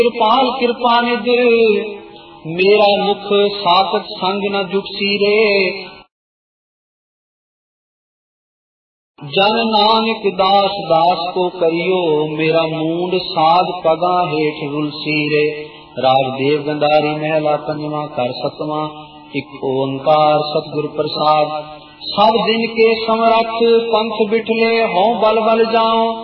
कृपाल कृपा निध मेरा मुख सातक संग न जुटसी रे। जन नानक दास दास को करियो मेरा मूंड साध पगा हेठ रुलसी रे। राग देव गंधारी महला पंजवा कर सतवा एक ओंकार सतगुर प्रसाद। सब दिन के समरथ पंथ बिठले हों बल बल जाओ।